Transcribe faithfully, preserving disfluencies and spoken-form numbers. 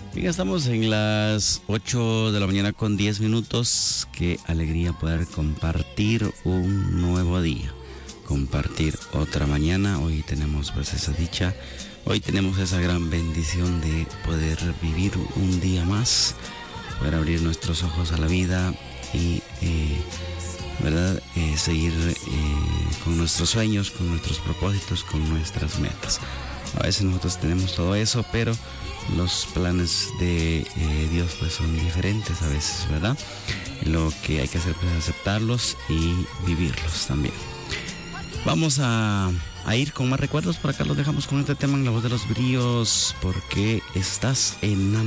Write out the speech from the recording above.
Bien, estamos en las ocho de la mañana con diez minutos. Qué alegría poder compartir un nuevo día, compartir otra mañana. Hoy tenemos pues esa dicha, hoy tenemos esa gran bendición de poder vivir un día más, poder abrir nuestros ojos a la vida y, eh, ¿verdad? Eh, seguir eh, con nuestros sueños, con nuestros propósitos, con nuestras metas. A veces nosotros tenemos todo eso, pero los planes de eh, Dios pues son diferentes a veces, ¿verdad? Lo que hay que hacer pues es aceptarlos y vivirlos también. Vamos a, a ir con más recuerdos. Por acá los dejamos con este tema en La Voz de los Bríos, porque estás enamorado.